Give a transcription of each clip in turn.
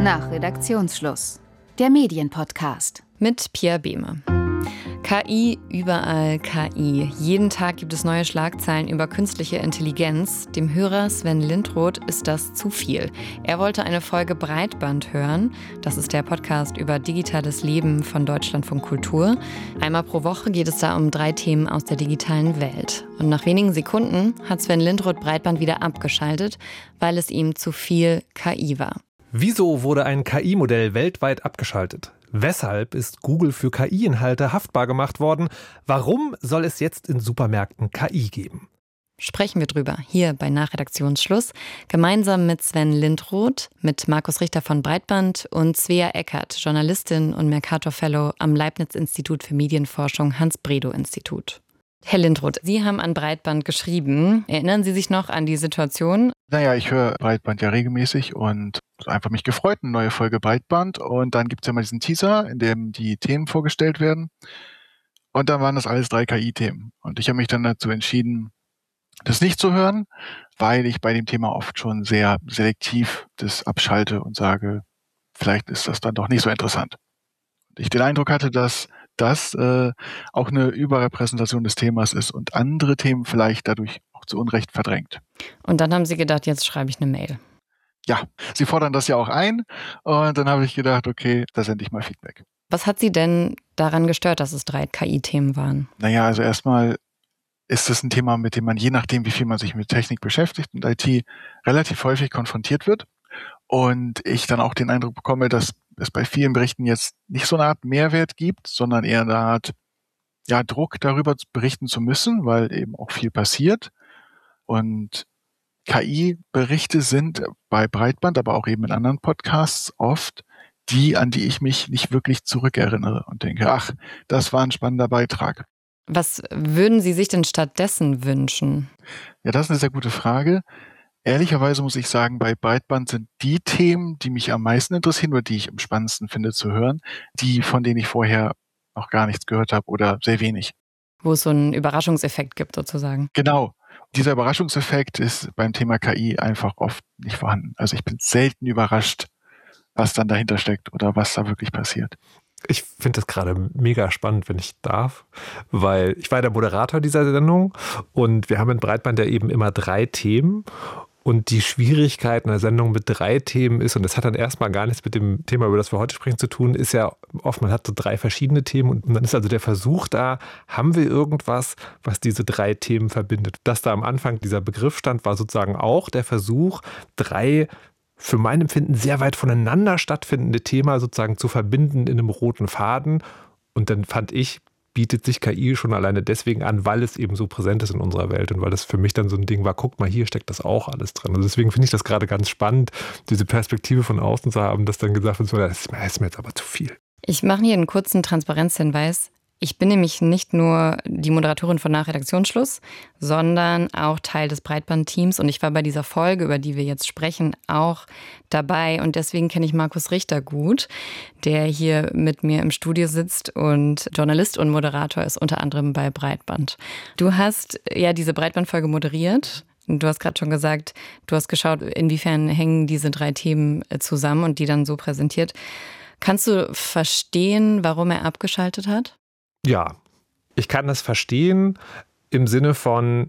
Nach Redaktionsschluss. Der Medienpodcast. Mit Pia Behme. KI, überall KI. Jeden Tag gibt es neue Schlagzeilen über künstliche Intelligenz. Dem Hörer Sven Lindroth ist das zu viel. Er wollte eine Folge Breitband hören. Das ist der Podcast über digitales Leben von Deutschlandfunk Kultur. Einmal pro Woche geht es da um 3 Themen aus der digitalen Welt. Und nach wenigen Sekunden hat Sven Lindroth Breitband wieder abgeschaltet, weil es ihm zu viel KI war. Wieso wurde ein KI-Modell weltweit abgeschaltet? Weshalb ist Google für KI-Inhalte haftbar gemacht worden? Warum soll es jetzt in Supermärkten KI geben? Sprechen wir drüber hier bei Nachredaktionsschluss, gemeinsam mit Sven Lindroth, mit Markus Richter von Breitband und Svea Eckert, Journalistin und Mercator-Fellow am Leibniz-Institut für Medienforschung Hans-Bredow-Institut. Herr Lindroth, Sie haben an Breitband geschrieben. Erinnern Sie sich noch an die Situation? Naja, ich höre Breitband ja regelmäßig und einfach mich gefreut, eine neue Folge Breitband. Und dann gibt es ja mal diesen Teaser, in dem die Themen vorgestellt werden. Und dann waren das alles 3 KI-Themen. Und ich habe mich dann dazu entschieden, das nicht zu hören, weil ich bei dem Thema oft schon sehr selektiv das abschalte und sage, vielleicht ist das dann doch nicht so interessant. Und ich den Eindruck hatte, dass das auch eine Überrepräsentation des Themas ist und andere Themen vielleicht dadurch auch zu Unrecht verdrängt. Und dann haben Sie gedacht, jetzt schreibe ich eine Mail. Ja, Sie fordern das ja auch ein und dann habe ich gedacht, okay, da sende ich mal Feedback. Was hat Sie denn daran gestört, dass es 3 KI-Themen waren? Naja, also erstmal ist es ein Thema, mit dem man je nachdem, wie viel man sich mit Technik beschäftigt und IT relativ häufig konfrontiert wird. Und ich dann auch den Eindruck bekomme, dass es bei vielen Berichten jetzt nicht so eine Art Mehrwert gibt, sondern eher eine Art Druck darüber berichten zu müssen, weil eben auch viel passiert. Und KI-Berichte sind bei Breitband, aber auch eben in anderen Podcasts oft die, an die ich mich nicht wirklich zurückerinnere und denke, ach, das war ein spannender Beitrag. Was würden Sie sich denn stattdessen wünschen? Ja, das ist eine sehr gute Frage. Ehrlicherweise muss ich sagen, bei Breitband sind die Themen, die mich am meisten interessieren oder die ich am spannendsten finde zu hören, die, von denen ich vorher noch gar nichts gehört habe oder sehr wenig. Wo es so einen Überraschungseffekt gibt sozusagen. Genau. Dieser Überraschungseffekt ist beim Thema KI einfach oft nicht vorhanden. Also ich bin selten überrascht, was dann dahinter steckt oder was da wirklich passiert. Ich finde das gerade mega spannend, wenn ich darf, weil ich war der Moderator dieser Sendung und wir haben in Breitband ja eben immer 3 Themen. Und die Schwierigkeit einer Sendung mit 3 Themen ist, und das hat dann erstmal gar nichts mit dem Thema, über das wir heute sprechen, zu tun, ist ja oft, man hat so 3 verschiedene Themen und dann ist also der Versuch da, haben wir irgendwas, was diese 3 Themen verbindet. Dass da am Anfang dieser Begriff stand, war sozusagen auch der Versuch, 3 für mein Empfinden sehr weit voneinander stattfindende Themen sozusagen zu verbinden in einem roten Faden. Und dann fand ich, bietet sich KI schon alleine deswegen an, weil es eben so präsent ist in unserer Welt und weil das für mich dann so ein Ding war, guck mal, hier steckt das auch alles drin. Also deswegen finde ich das gerade ganz spannend, diese Perspektive von außen zu haben, dass dann gesagt wird, das ist mir jetzt aber zu viel. Ich mache hier einen kurzen Transparenzhinweis. Ich bin nämlich nicht nur die Moderatorin von Nachredaktionsschluss, sondern auch Teil des Breitband-Teams. Und ich war bei dieser Folge, über die wir jetzt sprechen, auch dabei. Und deswegen kenne ich Markus Richter gut, der hier mit mir im Studio sitzt und Journalist und Moderator ist, unter anderem bei Breitband. Du hast ja diese Breitband-Folge moderiert. Du hast gerade schon gesagt, du hast geschaut, inwiefern hängen diese 3 Themen zusammen und die dann so präsentiert. Kannst du verstehen, warum er abgeschaltet hat? Ja, ich kann das verstehen im Sinne von,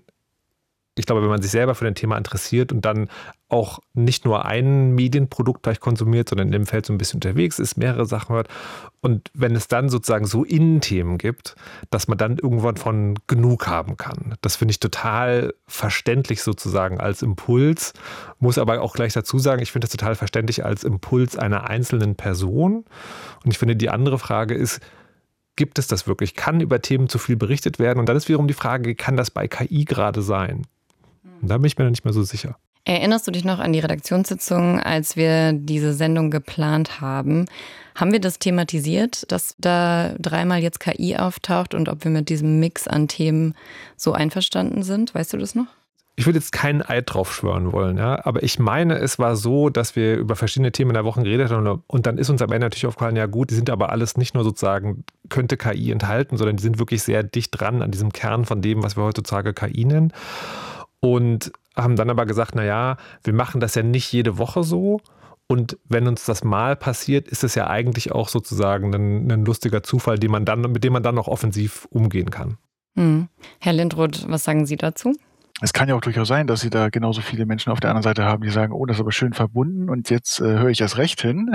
ich glaube, wenn man sich selber für ein Thema interessiert und dann auch nicht nur ein Medienprodukt gleich konsumiert, sondern in dem Feld so ein bisschen unterwegs ist, mehrere Sachen hört und wenn es dann sozusagen so Innenthemen gibt, dass man dann irgendwann von genug haben kann. Das finde ich total verständlich sozusagen als Impuls, muss aber auch gleich dazu sagen, ich finde das total verständlich als Impuls einer einzelnen Person und ich finde, die andere Frage ist, gibt es das wirklich? Kann über Themen zu viel berichtet werden? Und dann ist wiederum die Frage, kann das bei KI gerade sein? Und da bin ich mir noch nicht mehr so sicher. Erinnerst du dich noch an die Redaktionssitzung, als wir diese Sendung geplant haben? Haben wir das thematisiert, dass da 3-mal jetzt KI auftaucht und ob wir mit diesem Mix an Themen so einverstanden sind? Weißt du das noch? Ich würde jetzt keinen Eid drauf schwören wollen, ja, aber ich meine, es war so, dass wir über verschiedene Themen in der Woche geredet haben und dann ist uns am Ende natürlich aufgefallen, ja gut, die sind aber alles nicht nur sozusagen, könnte KI enthalten, sondern die sind wirklich sehr dicht dran an diesem Kern von dem, was wir heutzutage KI nennen und haben dann aber gesagt, naja, wir machen das ja nicht jede Woche so Und wenn uns das mal passiert, ist es ja eigentlich auch sozusagen ein lustiger Zufall, mit dem man dann noch offensiv umgehen kann. Herr Lindroth, was sagen Sie dazu? Es kann ja auch durchaus sein, dass Sie da genauso viele Menschen auf der anderen Seite haben, die sagen, oh, das ist aber schön verbunden und jetzt höre ich erst recht hin.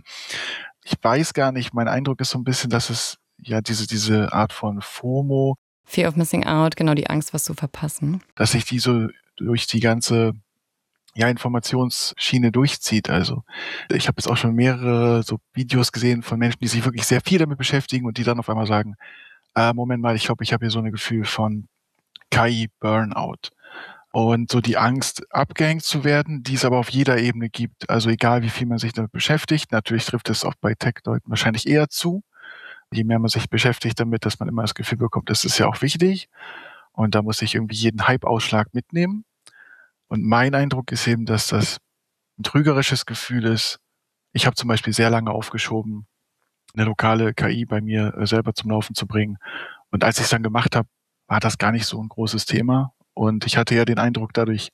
Ich weiß gar nicht, mein Eindruck ist so ein bisschen, dass es ja diese Art von FOMO, Fear of Missing Out, genau, die Angst, was zu verpassen. dass sich die so durch die ganze Informationsschiene durchzieht. Also ich habe jetzt auch schon mehrere so Videos gesehen von Menschen, die sich wirklich sehr viel damit beschäftigen und die dann auf einmal sagen, Moment mal, ich glaube, ich habe hier so ein Gefühl von KI-Burnout. Und so die Angst, abgehängt zu werden, die es aber auf jeder Ebene gibt. Also egal, wie viel man sich damit beschäftigt. Natürlich trifft es auch bei Tech-Leuten wahrscheinlich eher zu. Je mehr man sich beschäftigt damit, dass man immer das Gefühl bekommt, das ist ja auch wichtig. Und da muss ich irgendwie jeden Hype-Ausschlag mitnehmen. Und mein Eindruck ist eben, dass das ein trügerisches Gefühl ist. Ich habe zum Beispiel sehr lange aufgeschoben, eine lokale KI bei mir selber zum Laufen zu bringen. Und als ich es dann gemacht habe, war das gar nicht so ein großes Thema. Und ich hatte ja den Eindruck, dadurch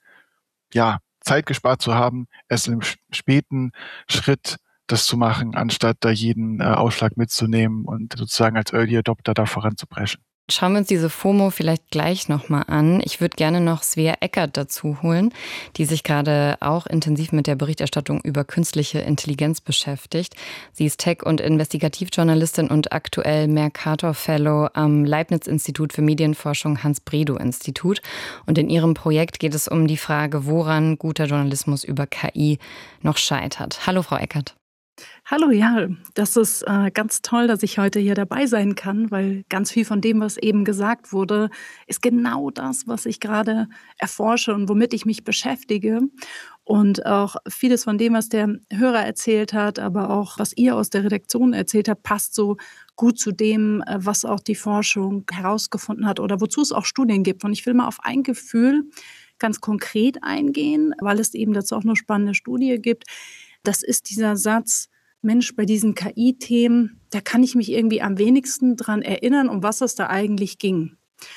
Zeit gespart zu haben, erst im späten Schritt das zu machen, anstatt da jeden Ausschlag mitzunehmen und sozusagen als Early Adopter da voranzupreschen. Schauen wir uns diese FOMO vielleicht gleich nochmal an. Ich würde gerne noch Svea Eckert dazu holen, die sich gerade auch intensiv mit der Berichterstattung über künstliche Intelligenz beschäftigt. Sie ist Tech- und Investigativjournalistin und aktuell Mercator-Fellow am Leibniz-Institut für Medienforschung Hans-Bredow-Institut. Und in ihrem Projekt geht es um die Frage, woran guter Journalismus über KI noch scheitert. Hallo, Frau Eckert. Hallo, ja, das ist ganz toll, dass ich heute hier dabei sein kann, weil ganz viel von dem, was eben gesagt wurde, ist genau das, was ich gerade erforsche und womit ich mich beschäftige. Und auch vieles von dem, was der Hörer erzählt hat, aber auch was ihr aus der Redaktion erzählt habt, passt so gut zu dem, was auch die Forschung herausgefunden hat oder wozu es auch Studien gibt. Und ich will mal auf ein Gefühl ganz konkret eingehen, weil es eben dazu auch eine spannende Studie gibt. Das ist dieser Satz, Mensch, bei diesen KI-Themen, da kann ich mich irgendwie am wenigsten dran erinnern, um was es da eigentlich ging.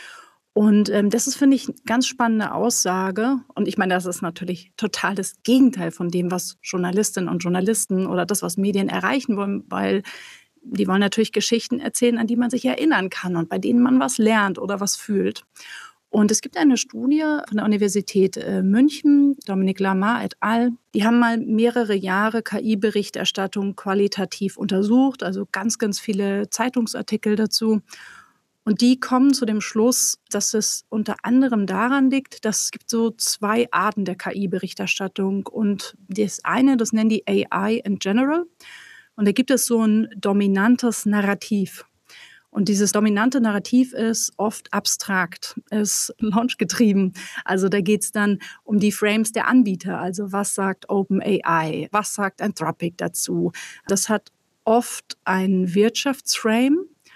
Und das ist, finde ich, eine ganz spannende Aussage. Und ich meine, das ist natürlich total das Gegenteil von dem, was Journalistinnen und Journalisten oder das, was Medien erreichen wollen, weil die wollen natürlich Geschichten erzählen, an die man sich erinnern kann und bei denen man was lernt oder was fühlt. Und es gibt eine Studie von der Universität München, Dominique Lamar et al. Die haben mal mehrere Jahre KI-Berichterstattung qualitativ untersucht, also ganz, ganz viele Zeitungsartikel dazu. Und die kommen zu dem Schluss, dass es unter anderem daran liegt, dass es gibt so zwei Arten der KI-Berichterstattung. Und das eine, das nennen die AI in general. Und da gibt es so ein dominantes Narrativ. Und dieses dominante Narrativ ist oft abstrakt, ist launchgetrieben. Also da geht es dann um die Frames der Anbieter. Also was sagt OpenAI, was sagt Anthropic dazu? Das hat oft einen Wirtschaftsframe.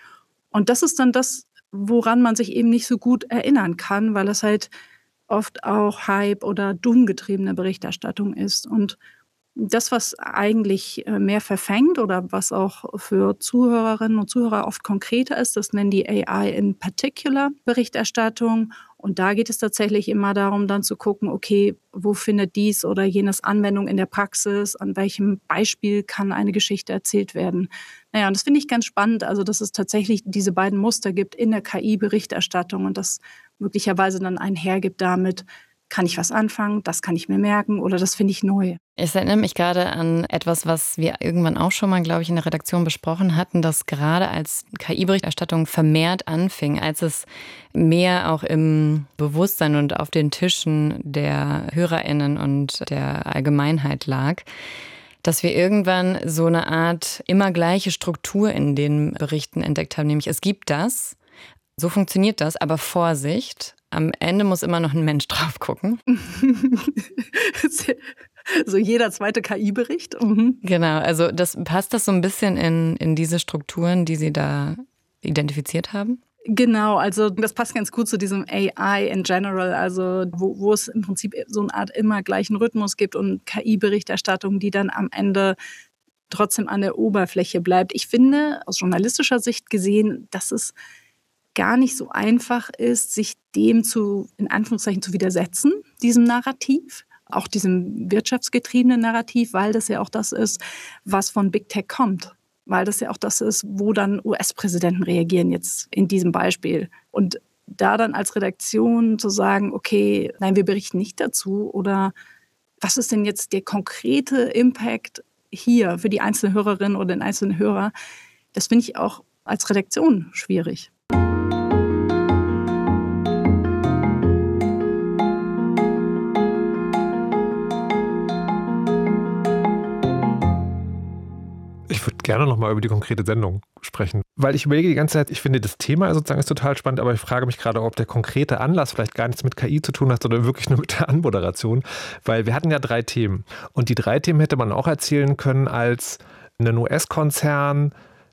Und das ist dann das, woran man sich eben nicht so gut erinnern kann, weil es halt oft auch Hype- oder Doom-getriebene Berichterstattung ist. Und das, was eigentlich mehr verfängt oder was auch für Zuhörerinnen und Zuhörer oft konkreter ist, das nennen die AI in Particular Berichterstattung. Und da geht es tatsächlich immer darum, dann zu gucken, okay, wo findet dies oder jenes Anwendung in der Praxis, an welchem Beispiel kann eine Geschichte erzählt werden. Naja, und das finde ich ganz spannend, also dass es tatsächlich diese beiden Muster gibt in der KI-Berichterstattung und das möglicherweise dann einhergibt damit, kann ich was anfangen, das kann ich mir merken oder das finde ich neu. Ich erinnere mich gerade an etwas, was wir irgendwann auch schon mal, glaube ich, in der Redaktion besprochen hatten, dass gerade als KI-Berichterstattung vermehrt anfing, als es mehr auch im Bewusstsein und auf den Tischen der HörerInnen und der Allgemeinheit lag, dass wir irgendwann so eine Art immer gleiche Struktur in den Berichten entdeckt haben, nämlich es gibt das, so funktioniert das, aber Vorsicht, am Ende muss immer noch ein Mensch drauf gucken. So jeder zweite KI-Bericht. Mhm. Genau, also passt das so ein bisschen in diese Strukturen, die Sie da identifiziert haben? Genau, also das passt ganz gut zu diesem AI in general, also wo es im Prinzip so eine Art immer gleichen Rhythmus gibt und KI-Berichterstattung, die dann am Ende trotzdem an der Oberfläche bleibt. Ich finde, aus journalistischer Sicht gesehen, dass es gar nicht so einfach ist, sich dem in Anführungszeichen zu widersetzen, diesem Narrativ. auch diesem wirtschaftsgetriebenen Narrativ, weil das ja auch das ist, was von Big Tech kommt. Weil das ja auch das ist, wo dann US-Präsidenten reagieren jetzt in diesem Beispiel. Und da dann als Redaktion zu sagen, okay, nein, wir berichten nicht dazu, oder was ist denn jetzt der konkrete Impact hier für die einzelne Hörerin oder den einzelnen Hörer, das finde ich auch als Redaktion schwierig. Ich würde gerne nochmal über die konkrete Sendung sprechen, weil ich überlege die ganze Zeit, ich finde das Thema sozusagen ist total spannend, aber ich frage mich gerade, ob der konkrete Anlass vielleicht gar nichts mit KI zu tun hat, sondern wirklich nur mit der Anmoderation, weil wir hatten ja 3 Themen und die 3 Themen hätte man auch erzählen können als ein US-Konzern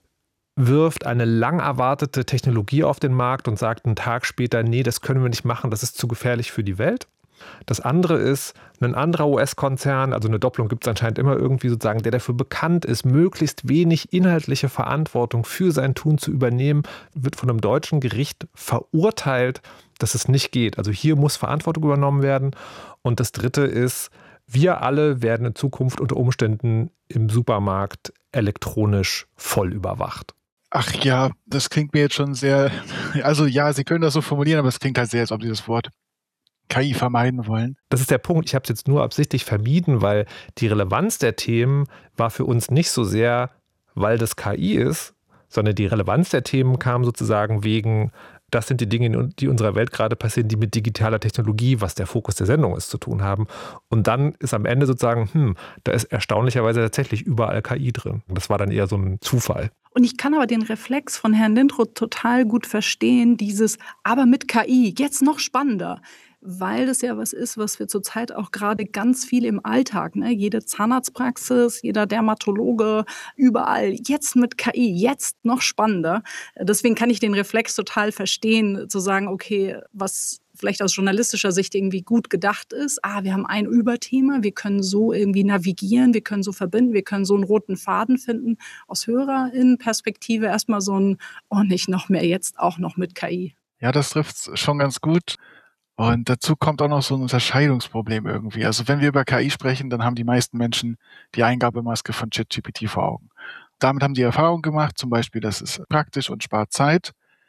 wirft eine lang erwartete Technologie auf den Markt und sagt einen Tag später, nee, das können wir nicht machen, das ist zu gefährlich für die Welt. Das andere ist, ein anderer US-Konzern, also eine Doppelung gibt es anscheinend immer irgendwie sozusagen, der dafür bekannt ist, möglichst wenig inhaltliche Verantwortung für sein Tun zu übernehmen, wird von einem deutschen Gericht verurteilt, dass es nicht geht. Also hier muss Verantwortung übernommen werden. Und das dritte ist, wir alle werden in Zukunft unter Umständen im Supermarkt elektronisch voll überwacht. Ach ja, das klingt mir jetzt schon sehr, also ja, Sie können das so formulieren, aber es klingt halt sehr, als ob Sie das Wort KI vermeiden wollen. Das ist der Punkt. Ich habe es jetzt nur absichtlich vermieden, weil die Relevanz der Themen war für uns nicht so sehr, weil das KI ist, sondern die Relevanz der Themen kam sozusagen wegen, das sind die Dinge, die in unserer Welt gerade passieren, die mit digitaler Technologie, was der Fokus der Sendung ist, zu tun haben. Und dann ist am Ende sozusagen, da ist erstaunlicherweise tatsächlich überall KI drin. Das war dann eher so ein Zufall. Und ich kann aber den Reflex von Herrn Lindroth total gut verstehen, dieses aber mit KI, jetzt noch spannender. Weil das ja was ist, was wir zurzeit auch gerade ganz viel im Alltag, ne? Jede Zahnarztpraxis, jeder Dermatologe, überall, jetzt mit KI, jetzt noch spannender. Deswegen kann ich den Reflex total verstehen, zu sagen, okay, was vielleicht aus journalistischer Sicht irgendwie gut gedacht ist. Wir haben ein Überthema, wir können so irgendwie navigieren, wir können so verbinden, wir können so einen roten Faden finden. Aus HörerInnen-Perspektive erstmal so ein, nicht noch mehr, jetzt auch noch mit KI. Ja, das trifft schon ganz gut. Und dazu kommt auch noch so ein Unterscheidungsproblem irgendwie. Also wenn wir über KI sprechen, dann haben die meisten Menschen die Eingabemaske von ChatGPT vor Augen. Damit haben die Erfahrung gemacht, zum Beispiel, das ist praktisch und spart Zeit.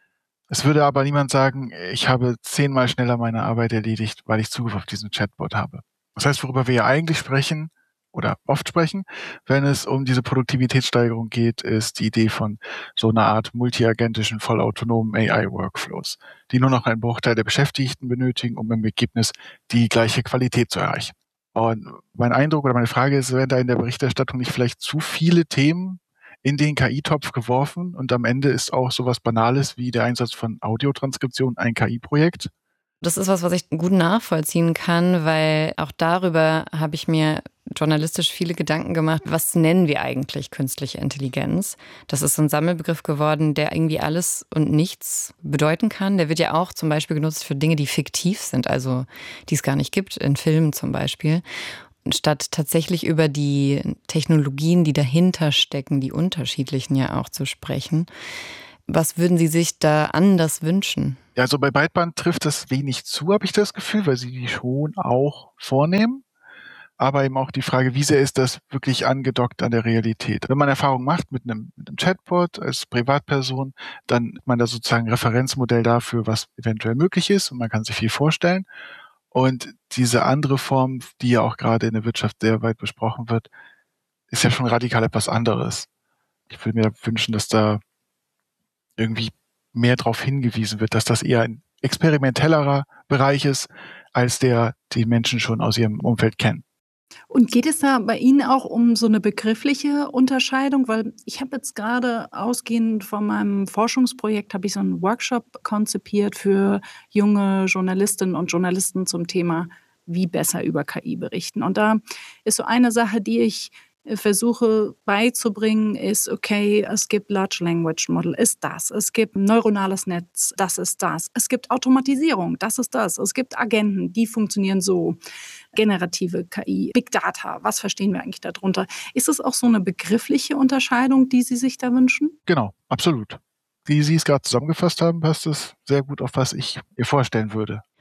Es würde aber niemand sagen, ich habe 10-mal schneller meine Arbeit erledigt, weil ich Zugriff auf diesen Chatbot habe. Das heißt, worüber wir ja eigentlich sprechen oder oft sprechen, wenn es um diese Produktivitätssteigerung geht, ist die Idee von so einer Art multiagentischen, vollautonomen AI-Workflows, die nur noch einen Bruchteil der Beschäftigten benötigen, um im Ergebnis die gleiche Qualität zu erreichen. Und mein Eindruck oder meine Frage ist, werden da in der Berichterstattung nicht vielleicht zu viele Themen in den KI-Topf geworfen und am Ende ist auch sowas Banales wie der Einsatz von Audiotranskription ein KI-Projekt? Das ist was ich gut nachvollziehen kann, weil auch darüber habe ich mir journalistisch viele Gedanken gemacht. Was nennen wir eigentlich künstliche Intelligenz? Das ist so ein Sammelbegriff geworden, der irgendwie alles und nichts bedeuten kann. Der wird ja auch zum Beispiel genutzt für Dinge, die fiktiv sind, also die es gar nicht gibt, in Filmen zum Beispiel. Statt tatsächlich über die Technologien, die dahinter stecken, die unterschiedlichen ja auch zu sprechen. Was würden Sie sich da anders wünschen? Ja, also bei Breitband trifft das wenig zu, habe ich das Gefühl, weil sie die schon auch vornehmen. Aber eben auch die Frage, wie sehr ist das wirklich angedockt an der Realität? Wenn man Erfahrung macht mit einem Chatbot als Privatperson, dann hat man da sozusagen ein Referenzmodell dafür, was eventuell möglich ist und man kann sich viel vorstellen. Und diese andere Form, die ja auch gerade in der Wirtschaft sehr weit besprochen wird, ist ja schon radikal etwas anderes. Ich würde mir wünschen, dass da irgendwie mehr darauf hingewiesen wird, dass das eher ein experimentellerer Bereich ist, als der die Menschen schon aus ihrem Umfeld kennen. Und geht es da bei Ihnen auch um so eine begriffliche Unterscheidung? Weil ich habe jetzt gerade ausgehend von meinem Forschungsprojekt habe ich so einen Workshop konzipiert für junge Journalistinnen und Journalisten zum Thema, wie besser über KI berichten. Und da ist so eine Sache, die ich versuche beizubringen, ist, okay, es gibt Large Language Model, ist das. Es gibt ein neuronales Netz, das ist das. Es gibt Automatisierung, das ist das. Es gibt Agenten, die funktionieren so. Generative KI, Big Data, was verstehen wir eigentlich darunter? Ist es auch so eine begriffliche Unterscheidung, die Sie sich da wünschen? Genau, absolut. Wie Sie es gerade zusammengefasst haben, passt es sehr gut auf was ich mir vorstellen würde.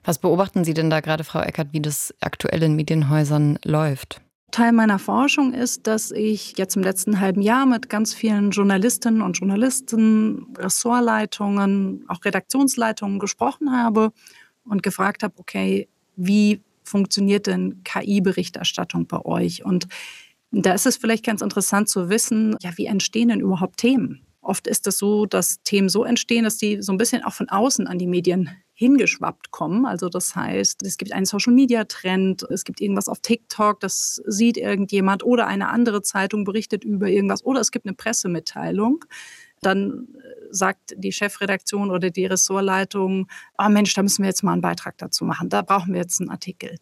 Was beobachten Sie denn da gerade, Frau Eckert, wie das aktuell in Medienhäusern läuft? Teil meiner Forschung ist, dass ich jetzt im letzten halben Jahr mit ganz vielen Journalistinnen und Journalisten, Ressortleitungen, auch Redaktionsleitungen gesprochen habe und gefragt habe, okay, wie funktioniert denn KI-Berichterstattung bei euch? Und da ist es vielleicht ganz interessant zu wissen, ja, wie entstehen denn überhaupt Themen? Oft ist es so, dass Themen so entstehen, dass die so ein bisschen auch von außen an die Medien hingeschwappt kommen. Also das heißt, es gibt einen Social-Media-Trend, es gibt irgendwas auf TikTok, das sieht irgendjemand oder eine andere Zeitung berichtet über irgendwas oder es gibt eine Pressemitteilung. Dann sagt die Chefredaktion oder die Ressortleitung, Mensch, da müssen wir jetzt mal einen Beitrag dazu machen, da brauchen wir jetzt einen Artikel.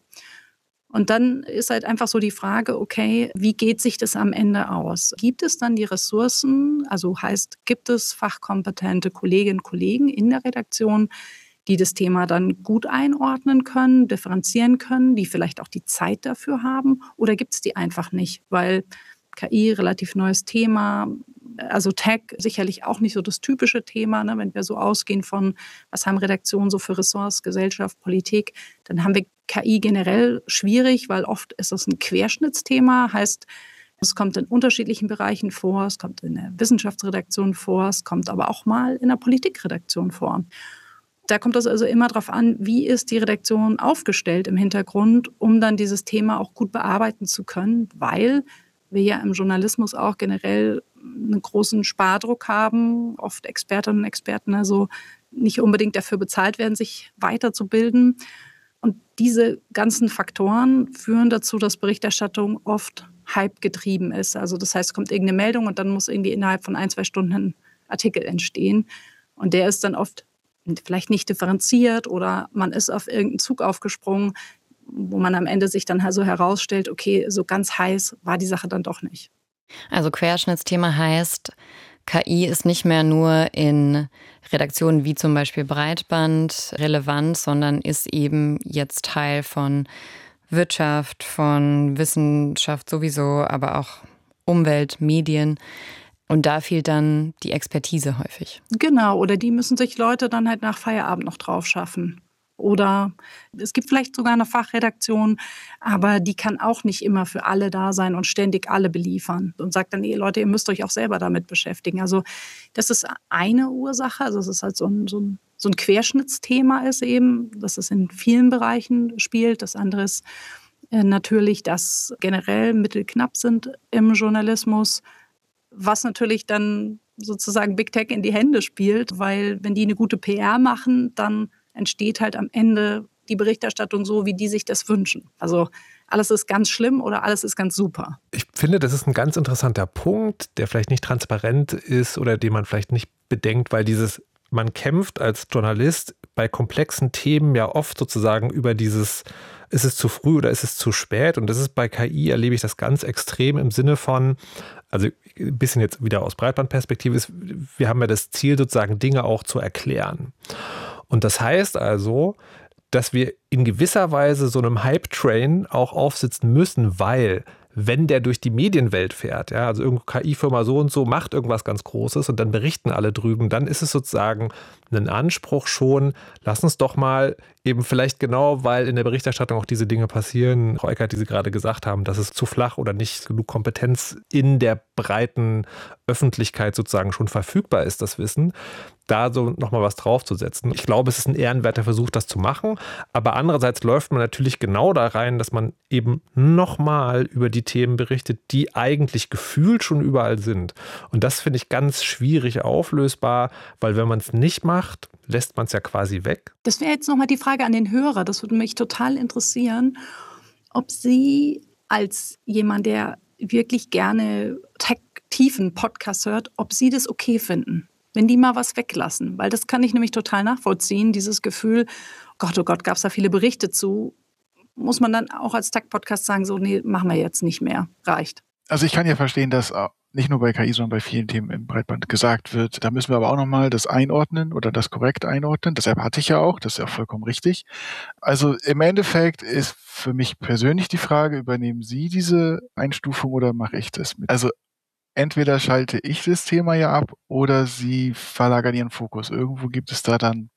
Und dann ist halt einfach so die Frage, okay, wie geht sich das am Ende aus? Gibt es dann die Ressourcen, also heißt, gibt es fachkompetente Kolleginnen und Kollegen in der Redaktion, die das Thema dann gut einordnen können, differenzieren können, die vielleicht auch die Zeit dafür haben? Oder gibt es die einfach nicht? Weil KI, relativ neues Thema, also Tech sicherlich auch nicht so das typische Thema, ne? Wenn wir so ausgehen von, was haben Redaktionen so für Ressorts, Gesellschaft, Politik, dann haben wir KI generell schwierig, weil oft ist es ein Querschnittsthema, heißt, es kommt in unterschiedlichen Bereichen vor, es kommt in der Wissenschaftsredaktion vor, es kommt aber auch mal in der Politikredaktion vor. Da kommt es also immer darauf an, wie ist die Redaktion aufgestellt im Hintergrund, um dann dieses Thema auch gut bearbeiten zu können, weil wir ja im Journalismus auch generell einen großen Spardruck haben, oft Expertinnen und Experten also nicht unbedingt dafür bezahlt werden, sich weiterzubilden. Und diese ganzen Faktoren führen dazu, dass Berichterstattung oft hypegetrieben ist. Also das heißt, es kommt irgendeine Meldung und dann muss irgendwie innerhalb von 1-2 Stunden ein Artikel entstehen. Und der ist dann oft vielleicht nicht differenziert oder man ist auf irgendeinen Zug aufgesprungen, wo man am Ende sich dann halt so herausstellt, okay, so ganz heiß war die Sache dann doch nicht. Also Querschnittsthema heißt, KI ist nicht mehr nur in Redaktionen wie zum Beispiel Breitband relevant, sondern ist eben jetzt Teil von Wirtschaft, von Wissenschaft sowieso, aber auch Umwelt, Medien. Und da fehlt dann die Expertise häufig. Genau, oder die müssen sich Leute dann halt nach Feierabend noch drauf schaffen. Oder es gibt vielleicht sogar eine Fachredaktion, aber die kann auch nicht immer für alle da sein und ständig alle beliefern und sagt dann, Leute, ihr müsst euch auch selber damit beschäftigen. Also das ist eine Ursache, also es ist halt so ein Querschnittsthema ist eben, dass es in vielen Bereichen spielt. Das andere ist natürlich, dass generell Mittel knapp sind im Journalismus, was natürlich dann sozusagen Big Tech in die Hände spielt, weil wenn die eine gute PR machen, dann entsteht halt am Ende die Berichterstattung so, wie die sich das wünschen. Also alles ist ganz schlimm oder alles ist ganz super. Ich finde, das ist ein ganz interessanter Punkt, der vielleicht nicht transparent ist oder den man vielleicht nicht bedenkt, weil man kämpft als Journalist bei komplexen Themen ja oft sozusagen über dieses, ist es zu früh oder ist es zu spät? Und das ist bei KI, erlebe ich das ganz extrem im Sinne von, also ein bisschen jetzt wieder aus Breitbandperspektive ist, wir haben ja das Ziel sozusagen Dinge auch zu erklären. Und das heißt also, dass wir in gewisser Weise so einem Hype-Train auch aufsitzen müssen, weil wenn der durch die Medienwelt fährt, ja, also irgendeine KI-Firma so und so macht irgendwas ganz Großes und dann berichten alle drüben, dann ist es sozusagen ein Anspruch schon, lass uns doch mal eben vielleicht genau, weil in der Berichterstattung auch diese Dinge passieren, Frau Eckert, die Sie gerade gesagt haben, dass es zu flach oder nicht genug Kompetenz in der breiten Öffentlichkeit sozusagen schon verfügbar ist, das Wissen, da so nochmal was draufzusetzen. Ich glaube, es ist ein ehrenwerter Versuch, das zu machen, aber andererseits läuft man natürlich genau da rein, dass man eben nochmal über die Themen berichtet, die eigentlich gefühlt schon überall sind. Und das finde ich ganz schwierig auflösbar, weil wenn man es nicht macht, lässt man es ja quasi weg. Das wäre jetzt nochmal die Frage an den Hörer. Das würde mich total interessieren, ob Sie als jemand, der wirklich gerne tiefen Podcast hört, ob Sie das okay finden, wenn die mal was weglassen. Weil das kann ich nämlich total nachvollziehen, dieses Gefühl, oh Gott, gab es da viele Berichte zu. Muss man dann auch als Tech-Podcast sagen, so, nee, machen wir jetzt nicht mehr, reicht. Also ich kann ja verstehen, dass nicht nur bei KI, sondern bei vielen Themen im Breitband gesagt wird, da müssen wir aber auch nochmal das einordnen oder das korrekt einordnen. Deshalb hatte ich ja auch, das ist ja vollkommen richtig. Also im Endeffekt ist für mich persönlich die Frage, übernehmen Sie diese Einstufung oder mache ich das mit? Also entweder schalte ich das Thema ja ab oder Sie verlagern Ihren Fokus. Irgendwo gibt es da dann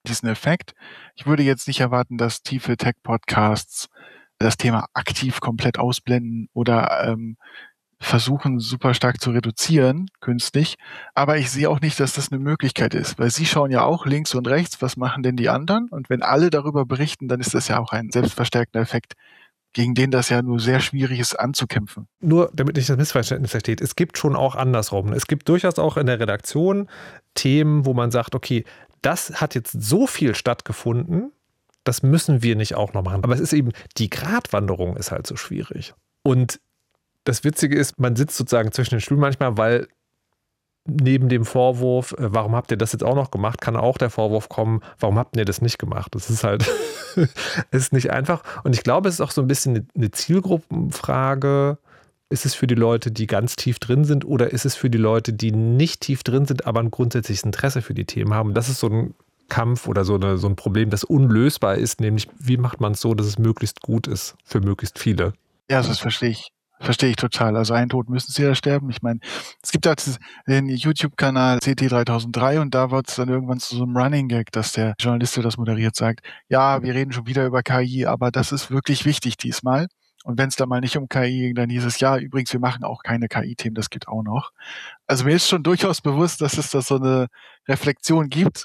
diesen Effekt. Ich würde jetzt nicht erwarten, dass tiefe Tech-Podcasts das Thema aktiv komplett ausblenden oder versuchen, super stark zu reduzieren, künstlich. Aber ich sehe auch nicht, dass das eine Möglichkeit ist, weil Sie schauen ja auch links und rechts, was machen denn die anderen? Und wenn alle darüber berichten, dann ist das ja auch ein selbstverstärkender Effekt, gegen den das ja nur sehr schwierig ist anzukämpfen. Nur damit nicht das Missverständnis versteht, es gibt schon auch andersrum. Es gibt durchaus auch in der Redaktion Themen, wo man sagt, okay, das hat jetzt so viel stattgefunden, das müssen wir nicht auch noch machen. Aber es ist eben, die Gratwanderung ist halt so schwierig. Und das Witzige ist, man sitzt sozusagen zwischen den Stühlen manchmal, weil neben dem Vorwurf, warum habt ihr das jetzt auch noch gemacht, kann auch der Vorwurf kommen, warum habt ihr das nicht gemacht? Das ist halt, ist nicht einfach. Und ich glaube, es ist auch so ein bisschen eine Zielgruppenfrage. Ist es für die Leute, die ganz tief drin sind, oder ist es für die Leute, die nicht tief drin sind, aber ein grundsätzliches Interesse für die Themen haben? Das ist so ein Kampf oder so ein Problem, das unlösbar ist, nämlich wie macht man es so, dass es möglichst gut ist für möglichst viele? Ja, das verstehe ich. Verstehe ich total. Also einen Tod müssen sie ja sterben. Ich meine, es gibt ja den YouTube-Kanal CT3003 und da wird es dann irgendwann zu so einem Running Gag, dass der Journalist, der das moderiert, sagt, ja, wir reden schon wieder über KI, aber das ist wirklich wichtig diesmal. Und wenn es da mal nicht um KI ging, dann hieß es, ja, übrigens, wir machen auch keine KI-Themen, das geht auch noch. Also mir ist schon durchaus bewusst, dass es da so eine Reflexion gibt.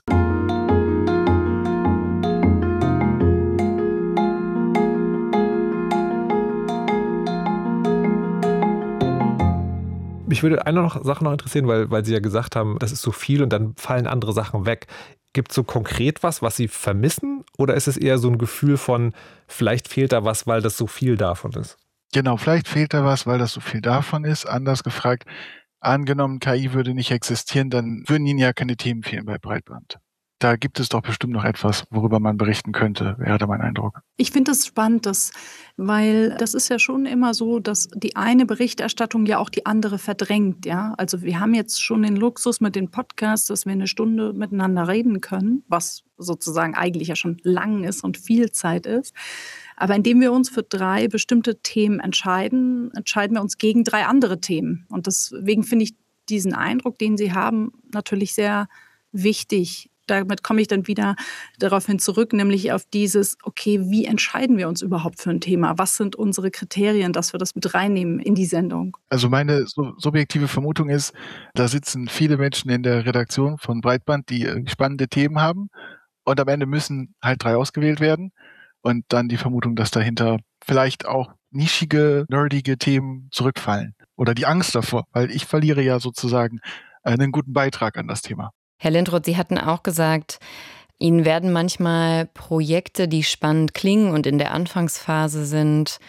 Mich würde eine Sache noch interessieren, weil Sie ja gesagt haben, das ist so viel und dann fallen andere Sachen weg. Gibt es so konkret was Sie vermissen? Oder ist es eher so ein Gefühl von, vielleicht fehlt da was, weil das so viel davon ist? Genau, vielleicht fehlt da was, weil das so viel davon ist. Anders gefragt, angenommen, KI würde nicht existieren, dann würden Ihnen ja keine Themen fehlen bei Breitband. Da gibt es doch bestimmt noch etwas, worüber man berichten könnte, wäre da mein Eindruck. Ich finde das spannend, weil das ist ja schon immer so, dass die eine Berichterstattung ja auch die andere verdrängt. Ja? Also wir haben jetzt schon den Luxus mit den Podcasts, dass wir eine Stunde miteinander reden können, was sozusagen eigentlich ja schon lang ist und viel Zeit ist. Aber indem wir uns für 3 bestimmte Themen entscheiden wir uns gegen 3 andere Themen. Und deswegen finde ich diesen Eindruck, den Sie haben, natürlich sehr wichtig. Damit komme ich dann wieder daraufhin zurück, nämlich auf dieses, okay, wie entscheiden wir uns überhaupt für ein Thema? Was sind unsere Kriterien, dass wir das mit reinnehmen in die Sendung? Also meine subjektive Vermutung ist, da sitzen viele Menschen in der Redaktion von Breitband, die spannende Themen haben und am Ende müssen halt 3 ausgewählt werden und dann die Vermutung, dass dahinter vielleicht auch nischige, nerdige Themen zurückfallen oder die Angst davor, weil ich verliere ja sozusagen einen guten Beitrag an das Thema. Herr Lindroth, Sie hatten auch gesagt, Ihnen werden manchmal Projekte, die spannend klingen und in der Anfangsphase sind,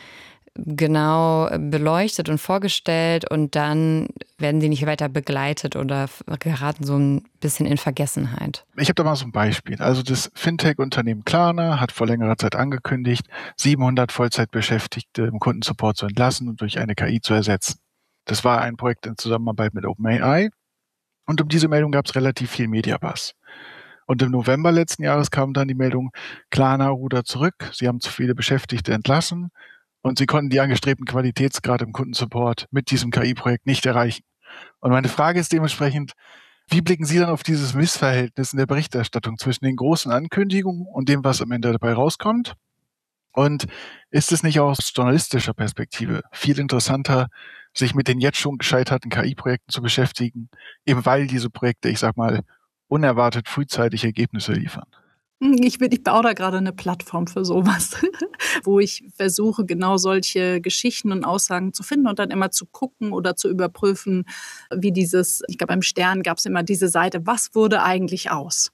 genau beleuchtet und vorgestellt und dann werden sie nicht weiter begleitet oder geraten so ein bisschen in Vergessenheit. Ich habe da mal so ein Beispiel. Also das Fintech-Unternehmen Klarna hat vor längerer Zeit angekündigt, 700 Vollzeitbeschäftigte im Kundensupport zu entlassen und durch eine KI zu ersetzen. Das war ein Projekt in Zusammenarbeit mit OpenAI. Und um diese Meldung gab es relativ viel Mediabuzz. Und im November letzten Jahres kam dann die Meldung, Klarna rudert zurück, sie haben zu viele Beschäftigte entlassen und sie konnten die angestrebten Qualitätsgrade im Kundensupport mit diesem KI-Projekt nicht erreichen. Und meine Frage ist dementsprechend, wie blicken Sie dann auf dieses Missverhältnis in der Berichterstattung zwischen den großen Ankündigungen und dem, was am Ende dabei rauskommt? Und ist es nicht aus journalistischer Perspektive viel interessanter, sich mit den jetzt schon gescheiterten KI-Projekten zu beschäftigen, eben weil diese Projekte, ich sag mal, unerwartet frühzeitig Ergebnisse liefern? Ich baue da gerade eine Plattform für sowas, wo ich versuche, genau solche Geschichten und Aussagen zu finden und dann immer zu gucken oder zu überprüfen, wie ich glaube, beim Stern gab es immer diese Seite, was wurde eigentlich aus?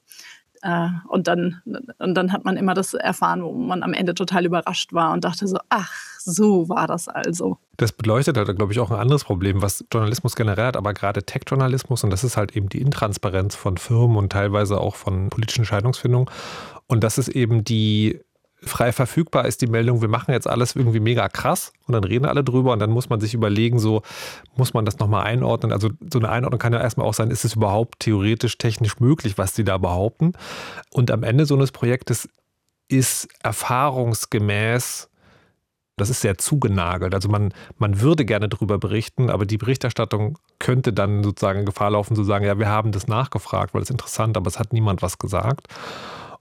Und dann hat man immer das erfahren, wo man am Ende total überrascht war und dachte so, ach, so war das also. Das beleuchtet halt, glaube ich, auch ein anderes Problem, was Journalismus generell hat, aber gerade Tech-Journalismus, und das ist halt eben die Intransparenz von Firmen und teilweise auch von politischen Entscheidungsfindungen. Und das ist eben die frei verfügbar ist die Meldung, wir machen jetzt alles irgendwie mega krass und dann reden alle drüber und dann muss man sich überlegen, so muss man das nochmal einordnen. Also so eine Einordnung kann ja erstmal auch sein, ist es überhaupt theoretisch, technisch möglich, was die da behaupten? Und am Ende so eines Projektes ist erfahrungsgemäß, das ist sehr zugenagelt. Also man würde gerne drüber berichten, aber die Berichterstattung könnte dann sozusagen in Gefahr laufen zu sagen, ja, wir haben das nachgefragt, weil es interessant, aber es hat niemand was gesagt.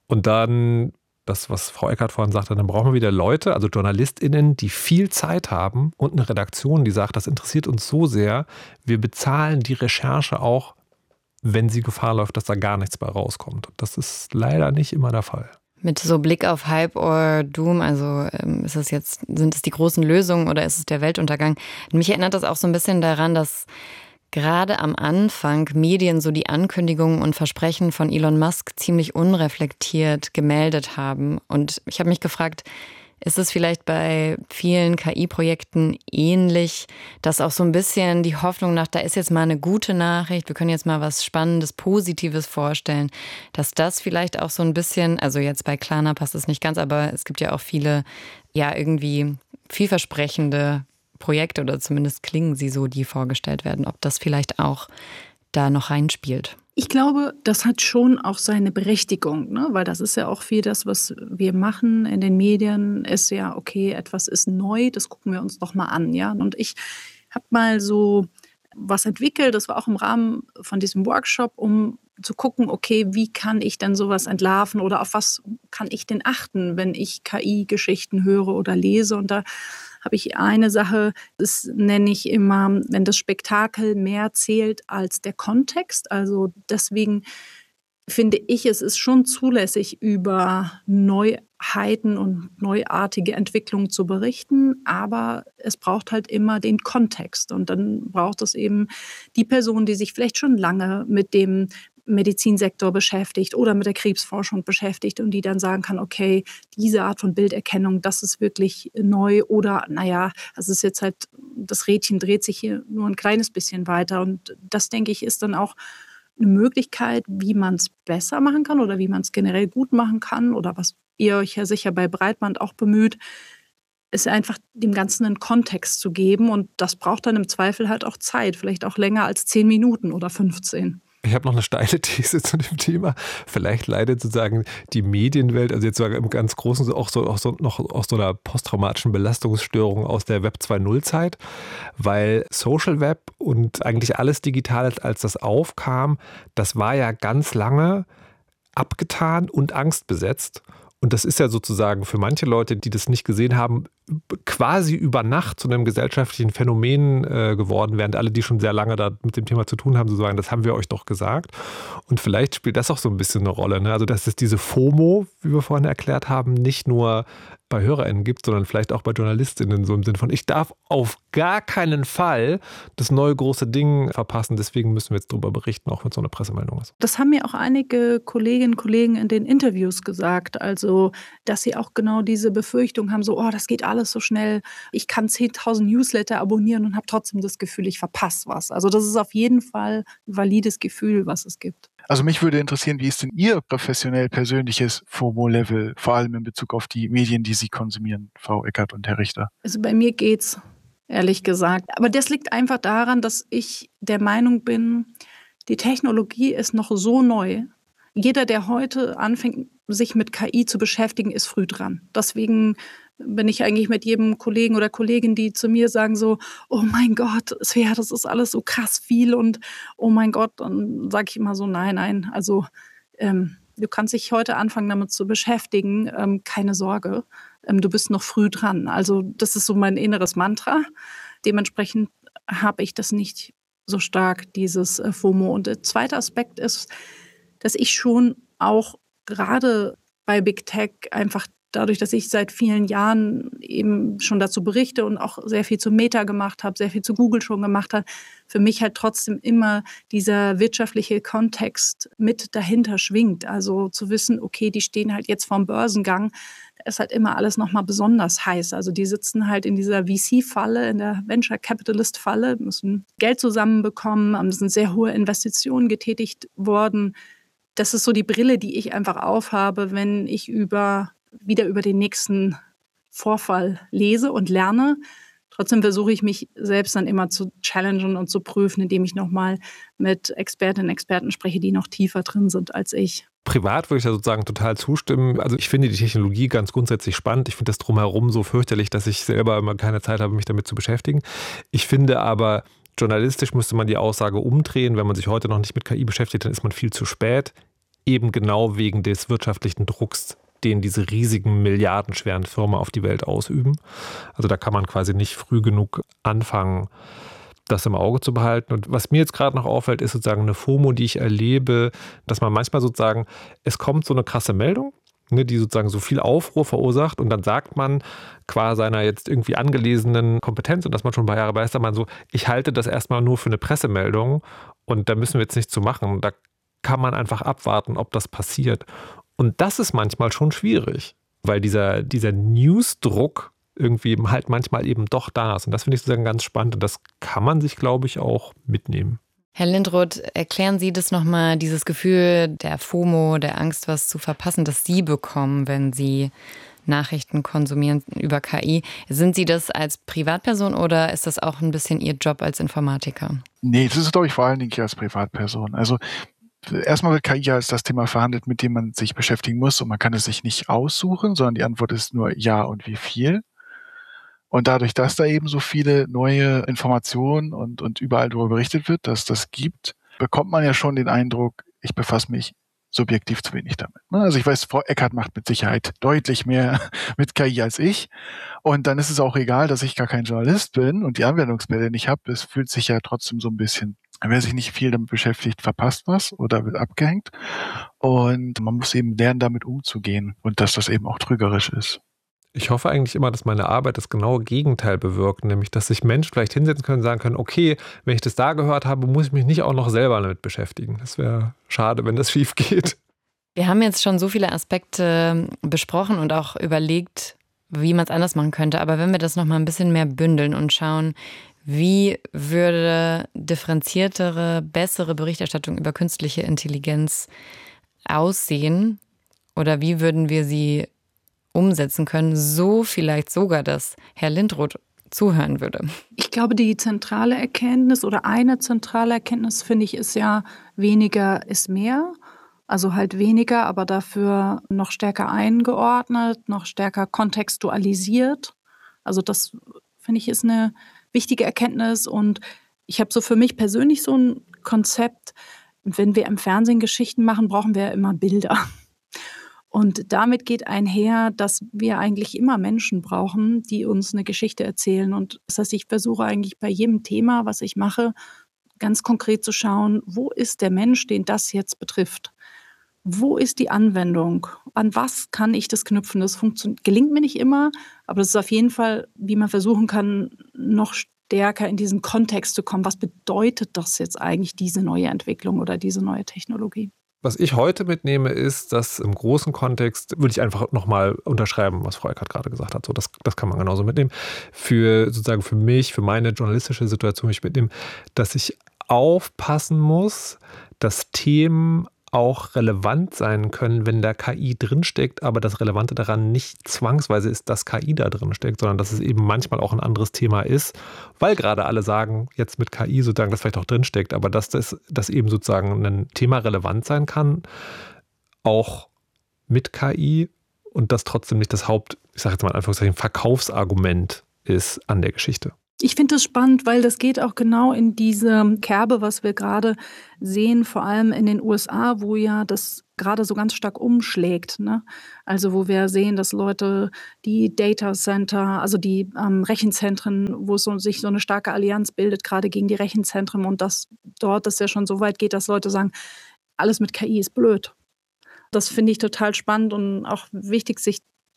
Und dann, das, was Frau Eckert vorhin sagte, dann brauchen wir wieder Leute, also JournalistInnen, die viel Zeit haben und eine Redaktion, die sagt, das interessiert uns so sehr, wir bezahlen die Recherche auch, wenn sie Gefahr läuft, dass da gar nichts bei rauskommt. Und das ist leider nicht immer der Fall. Mit so Blick auf Hype or Doom, also sind es die großen Lösungen oder ist es der Weltuntergang? Mich erinnert das auch so ein bisschen daran, dass gerade am Anfang Medien so die Ankündigungen und Versprechen von Elon Musk ziemlich unreflektiert gemeldet haben. Und ich habe mich gefragt, ist es vielleicht bei vielen KI-Projekten ähnlich, dass auch so ein bisschen die Hoffnung nach, da ist jetzt mal eine gute Nachricht, wir können jetzt mal was Spannendes, Positives vorstellen, dass das vielleicht auch so ein bisschen, also jetzt bei Klarna passt es nicht ganz, aber es gibt ja auch viele, ja irgendwie vielversprechende Projekte oder zumindest klingen sie so, die vorgestellt werden, ob das vielleicht auch da noch reinspielt. Ich glaube, das hat schon auch seine Berechtigung, ne? Weil das ist ja auch viel das, was wir machen in den Medien, ist ja, okay, etwas ist neu, das gucken wir uns doch mal an. Ja? Und ich habe mal so was entwickelt, das war auch im Rahmen von diesem Workshop, um zu gucken, okay, wie kann ich denn sowas entlarven oder auf was kann ich denn achten, wenn ich KI-Geschichten höre oder lese. Und da habe ich eine Sache, das nenne ich immer, wenn das Spektakel mehr zählt als der Kontext. Also deswegen finde ich, es ist schon zulässig, über Neuheiten und neuartige Entwicklungen zu berichten, aber es braucht halt immer den Kontext. Und dann braucht es eben die Person, die sich vielleicht schon lange mit dem Medizinsektor beschäftigt oder mit der Krebsforschung beschäftigt und die dann sagen kann, okay, diese Art von Bilderkennung, das ist wirklich neu oder naja, es ist jetzt halt, das Rädchen dreht sich hier nur ein kleines bisschen weiter und das, denke ich, ist dann auch eine Möglichkeit, wie man es besser machen kann oder wie man es generell gut machen kann oder was ihr euch ja sicher bei Breitband auch bemüht, ist einfach dem Ganzen einen Kontext zu geben und das braucht dann im Zweifel halt auch Zeit, vielleicht auch länger als 10 Minuten oder 15. Ich habe noch eine steile These zu dem Thema. Vielleicht leidet sozusagen die Medienwelt, also jetzt sogar im ganz Großen, auch so einer posttraumatischen Belastungsstörung aus der Web 2.0 Zeit, weil Social Web und eigentlich alles Digitale, als das aufkam, das war ja ganz lange abgetan und angstbesetzt. Und das ist ja sozusagen für manche Leute, die das nicht gesehen haben, quasi über Nacht zu einem gesellschaftlichen Phänomen geworden, während alle, die schon sehr lange da mit dem Thema zu tun haben, so sagen, das haben wir euch doch gesagt. Und vielleicht spielt das auch so ein bisschen eine Rolle, ne? Also dass es diese FOMO, wie wir vorhin erklärt haben, nicht nur bei HörerInnen gibt, sondern vielleicht auch bei JournalistInnen, so im Sinn von, ich darf auf gar keinen Fall das neue große Ding verpassen, deswegen müssen wir jetzt darüber berichten, auch wenn es so eine Pressemeldung ist. Das haben mir auch einige Kolleginnen und Kollegen in den Interviews gesagt, also dass sie auch genau diese Befürchtung haben, so, oh, das geht alles so schnell, ich kann 10.000 Newsletter abonnieren und habe trotzdem das Gefühl, ich verpasse was. Also das ist auf jeden Fall ein valides Gefühl, was es gibt. Also mich würde interessieren, wie ist denn Ihr professionell persönliches FOMO-Level, vor allem in Bezug auf die Medien, die Sie konsumieren, Frau Eckert und Herr Richter? Also bei mir geht's, ehrlich gesagt. Aber das liegt einfach daran, dass ich der Meinung bin, die Technologie ist noch so neu. Jeder, der heute anfängt, sich mit KI zu beschäftigen, ist früh dran. Deswegen bin ich eigentlich mit jedem Kollegen oder Kollegin, die zu mir sagen so, oh mein Gott, Svea, das ist alles so krass viel und oh mein Gott, dann sage ich immer so, nein, also du kannst dich heute anfangen, damit zu beschäftigen, keine Sorge, du bist noch früh dran. Also das ist so mein inneres Mantra. Dementsprechend habe ich das nicht so stark, dieses FOMO. Und der zweite Aspekt ist, dass ich schon auch gerade bei Big Tech einfach dadurch, dass ich seit vielen Jahren eben schon dazu berichte und auch sehr viel zu Meta gemacht habe, sehr viel zu Google schon gemacht habe, für mich halt trotzdem immer dieser wirtschaftliche Kontext mit dahinter schwingt. Also zu wissen, okay, die stehen halt jetzt vorm Börsengang, da ist halt immer alles nochmal besonders heiß. Also die sitzen halt in dieser VC-Falle, in der Venture Capitalist-Falle, müssen Geld zusammenbekommen, es sind sehr hohe Investitionen getätigt worden. Das ist so die Brille, die ich einfach aufhabe, wenn ich wieder über den nächsten Vorfall lese und lerne. Trotzdem versuche ich mich selbst dann immer zu challengen und zu prüfen, indem ich nochmal mit Expertinnen und Experten spreche, die noch tiefer drin sind als ich. Privat würde ich da sozusagen total zustimmen. Also ich finde die Technologie ganz grundsätzlich spannend. Ich finde das drumherum so fürchterlich, dass ich selber immer keine Zeit habe, mich damit zu beschäftigen. Ich finde aber, journalistisch müsste man die Aussage umdrehen. Wenn man sich heute noch nicht mit KI beschäftigt, dann ist man viel zu spät. eben genau wegen des wirtschaftlichen Drucks, den diese riesigen, milliardenschweren Firmen auf die Welt ausüben. Also da kann man quasi nicht früh genug anfangen, das im Auge zu behalten. Und was mir jetzt gerade noch auffällt, ist sozusagen eine FOMO, die ich erlebe, dass man manchmal sozusagen, es kommt so eine krasse Meldung, ne, die sozusagen so viel Aufruhr verursacht und dann sagt man qua seiner jetzt irgendwie angelesenen Kompetenz und dass man schon ein paar Jahre weiß, dann man so, ich halte das erstmal nur für eine Pressemeldung und da müssen wir jetzt nichts zu machen. Da kann man einfach abwarten, ob das passiert. Und das ist manchmal schon schwierig, weil dieser Newsdruck irgendwie halt manchmal eben doch da ist. Und das finde ich sozusagen ganz spannend. Und das kann man sich, glaube ich, auch mitnehmen. Herr Lindroth, erklären Sie das nochmal, dieses Gefühl der FOMO, der Angst, was zu verpassen, das Sie bekommen, wenn Sie Nachrichten konsumieren über KI. Sind Sie das als Privatperson oder ist das auch ein bisschen Ihr Job als Informatiker? Nee, das ist, glaube ich, vor allen Dingen hier als Privatperson. Also erstmal wird KI ja als das Thema verhandelt, mit dem man sich beschäftigen muss und man kann es sich nicht aussuchen, sondern die Antwort ist nur ja und wie viel. Und dadurch, dass da eben so viele neue Informationen und überall darüber berichtet wird, dass das gibt, bekommt man ja schon den Eindruck, ich befasse mich subjektiv zu wenig damit. Also ich weiß, Frau Eckert macht mit Sicherheit deutlich mehr mit KI als ich. Und dann ist es auch egal, dass ich gar kein Journalist bin und die Anwendungsfälle nicht habe. Es fühlt sich ja trotzdem so ein bisschen, wer sich nicht viel damit beschäftigt, verpasst was oder wird abgehängt. Und man muss eben lernen, damit umzugehen und dass das eben auch trügerisch ist. Ich hoffe eigentlich immer, dass meine Arbeit das genaue Gegenteil bewirkt, nämlich dass sich Menschen vielleicht hinsetzen können und sagen können, okay, wenn ich das da gehört habe, muss ich mich nicht auch noch selber damit beschäftigen. Das wäre schade, wenn das schief geht. Wir haben jetzt schon so viele Aspekte besprochen und auch überlegt, wie man es anders machen könnte. Aber wenn wir das noch mal ein bisschen mehr bündeln und schauen, wie würde differenziertere, bessere Berichterstattung über künstliche Intelligenz aussehen oder wie würden wir sie umsetzen können, so vielleicht sogar, dass Herr Lindroth zuhören würde? Ich glaube, die zentrale Erkenntnis oder eine zentrale Erkenntnis, finde ich, ist ja, weniger ist mehr. Also halt weniger, aber dafür noch stärker eingeordnet, noch stärker kontextualisiert. Also das, finde ich, ist eine wichtige Erkenntnis. Und ich habe so für mich persönlich so ein Konzept, wenn wir im Fernsehen Geschichten machen, brauchen wir immer Bilder. Und damit geht einher, dass wir eigentlich immer Menschen brauchen, die uns eine Geschichte erzählen. Und das heißt, ich versuche eigentlich bei jedem Thema, was ich mache, ganz konkret zu schauen, wo ist der Mensch, den das jetzt betrifft? Wo ist die Anwendung? An was kann ich das knüpfen? Das gelingt mir nicht immer, aber das ist auf jeden Fall, wie man versuchen kann, noch stärker in diesen Kontext zu kommen. Was bedeutet das jetzt eigentlich, diese neue Entwicklung oder diese neue Technologie? Was ich heute mitnehme, ist, dass im großen Kontext, würde ich einfach nochmal unterschreiben, was Frau Eckert gerade gesagt hat. So, das kann man genauso mitnehmen. Für mich, für meine journalistische Situation, würde ich mitnehmen, dass ich aufpassen muss, dass Themen auch relevant sein können, wenn da KI drinsteckt, aber das Relevante daran nicht zwangsweise ist, dass KI da drin steckt, sondern dass es eben manchmal auch ein anderes Thema ist, weil gerade alle sagen, jetzt mit KI sozusagen, das vielleicht auch drinsteckt, aber dass das eben sozusagen ein Thema relevant sein kann, auch mit KI und das trotzdem nicht das ich sage jetzt mal in Anführungszeichen, Verkaufsargument ist an der Geschichte. Ich finde das spannend, weil das geht auch genau in diese Kerbe, was wir gerade sehen, vor allem in den USA, wo ja das gerade so ganz stark umschlägt, ne? Also wo wir sehen, dass Leute die Data Center, also die Rechenzentren, wo sich so eine starke Allianz bildet, gerade gegen die Rechenzentren und dass dort das ja schon so weit geht, dass Leute sagen, alles mit KI ist blöd. Das finde ich total spannend und auch wichtig, sich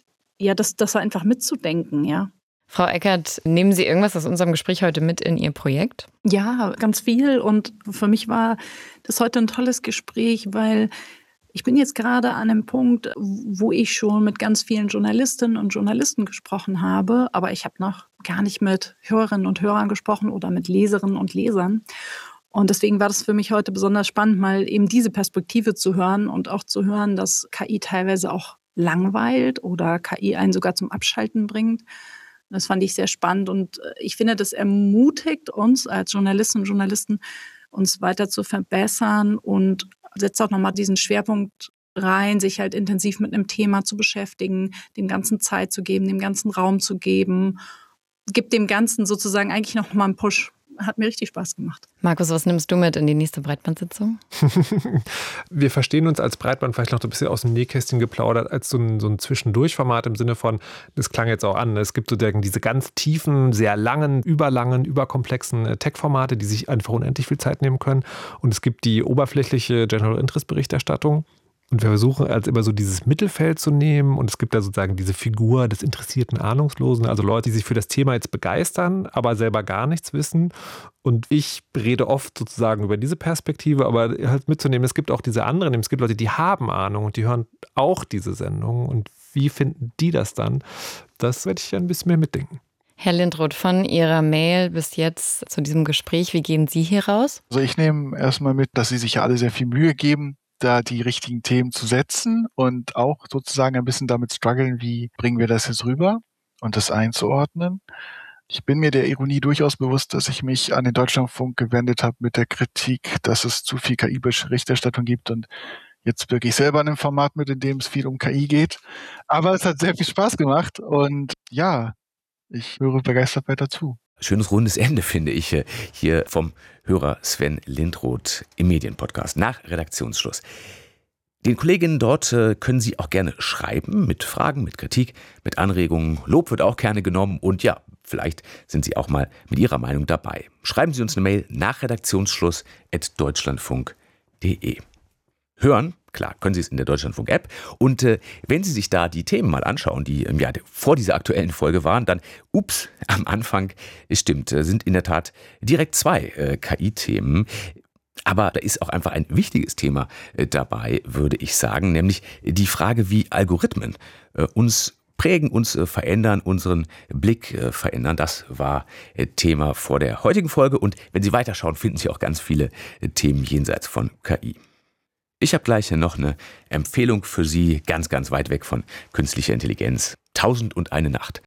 das einfach mitzudenken, ja. Frau Eckert, nehmen Sie irgendwas aus unserem Gespräch heute mit in Ihr Projekt? Ja, ganz viel. Und für mich war das heute ein tolles Gespräch, weil ich bin jetzt gerade an einem Punkt, wo ich schon mit ganz vielen Journalistinnen und Journalisten gesprochen habe, aber ich habe noch gar nicht mit Hörerinnen und Hörern gesprochen oder mit Leserinnen und Lesern. Und deswegen war das für mich heute besonders spannend, mal eben diese Perspektive zu hören und auch zu hören, dass KI teilweise auch langweilt oder KI einen sogar zum Abschalten bringt. Das fand ich sehr spannend und ich finde, das ermutigt uns als Journalistinnen und Journalisten, uns weiter zu verbessern und setzt auch nochmal diesen Schwerpunkt rein, sich halt intensiv mit einem Thema zu beschäftigen, dem Ganzen Zeit zu geben, dem ganzen Raum zu geben, gibt dem Ganzen sozusagen eigentlich nochmal einen Push hat mir richtig Spaß gemacht. Markus, was nimmst du mit in die nächste Breitbandsitzung? Wir verstehen uns als Breitband vielleicht noch ein bisschen aus dem Nähkästchen geplaudert, als so ein Zwischendurchformat im Sinne von, das klang jetzt auch an, es gibt sozusagen diese ganz tiefen, sehr langen, überkomplexen Tech-Formate, die sich einfach unendlich viel Zeit nehmen können. Und es gibt die oberflächliche General Interest-Berichterstattung. Und wir versuchen als immer so dieses Mittelfeld zu nehmen und es gibt da sozusagen diese Figur des interessierten Ahnungslosen, also Leute, die sich für das Thema jetzt begeistern, aber selber gar nichts wissen. Und ich rede oft sozusagen über diese Perspektive, aber halt mitzunehmen, es gibt auch diese anderen, es gibt Leute, die haben Ahnung und die hören auch diese Sendung. Und wie finden die das dann? Das werde ich ja ein bisschen mehr mitdenken. Herr Lindroth, von Ihrer Mail bis jetzt zu diesem Gespräch, wie gehen Sie hier raus? Also ich nehme erstmal mit, dass Sie sich ja alle sehr viel Mühe geben, da die richtigen Themen zu setzen und auch sozusagen ein bisschen damit strugglen, wie bringen wir das jetzt rüber und das einzuordnen. Ich bin mir der Ironie durchaus bewusst, dass ich mich an den Deutschlandfunk gewendet habe mit der Kritik, dass es zu viel KI-Berichterstattung gibt und jetzt wirklich selber in einem Format mit, in dem es viel um KI geht. Aber es hat sehr viel Spaß gemacht und ja, ich höre begeistert weiter zu. Schönes rundes Ende, finde ich, hier vom Hörer Sven Lindroth im Medienpodcast nach Redaktionsschluss. Den Kolleginnen dort können Sie auch gerne schreiben mit Fragen, mit Kritik, mit Anregungen. Lob wird auch gerne genommen und ja, vielleicht sind Sie auch mal mit Ihrer Meinung dabei. Schreiben Sie uns eine Mail nach redaktionsschluss@deutschlandfunk.de. Hören, klar, können Sie es in der Deutschlandfunk-App. Und wenn Sie sich da die Themen mal anschauen, die vor dieser aktuellen Folge waren, dann, am Anfang, stimmt, sind in der Tat direkt 2 KI-Themen. Aber da ist auch einfach ein wichtiges Thema dabei, würde ich sagen, nämlich die Frage, wie Algorithmen uns prägen, uns verändern, unseren Blick verändern. Das war Thema vor der heutigen Folge. Und wenn Sie weiterschauen, finden Sie auch ganz viele Themen jenseits von KI. Ich habe gleich noch eine Empfehlung für Sie, ganz, ganz weit weg von künstlicher Intelligenz. 1001 Nacht